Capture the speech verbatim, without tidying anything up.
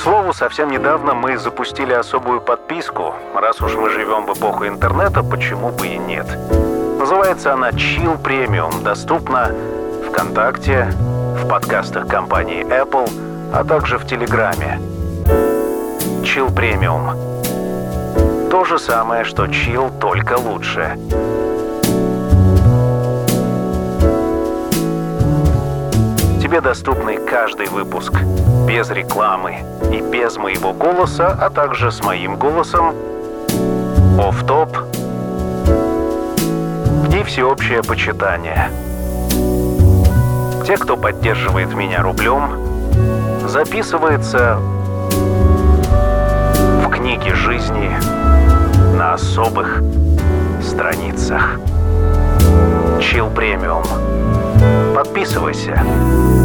слову, совсем недавно мы запустили особую подписку. Раз уж мы живем в эпоху интернета, почему бы и нет. Называется она Chill Premium. Доступна ВКонтакте, в подкастах компании Apple, а также в Телеграме. Chill Premium. То же самое, что Chill, только лучше. Тебе доступны каждый выпуск, без рекламы и без моего голоса, а также с моим голосом, офф-топ и всеобщее почитание. Те, кто поддерживает меня рублем, записывается в книге жизни на особых страницах. Chill Premium. Подписывайся.